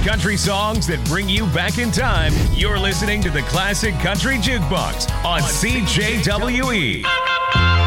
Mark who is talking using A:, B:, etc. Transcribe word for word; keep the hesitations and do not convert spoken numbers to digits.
A: country songs that bring you back in time. You're listening to the Classic Country Jukebox on C J W E.